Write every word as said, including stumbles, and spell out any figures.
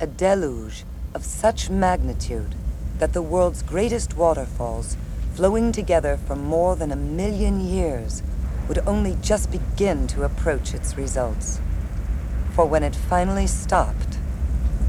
a deluge of such magnitude that the world's greatest waterfalls, flowing together for more than a million years, would only just begin to approach its results. For when it finally stopped,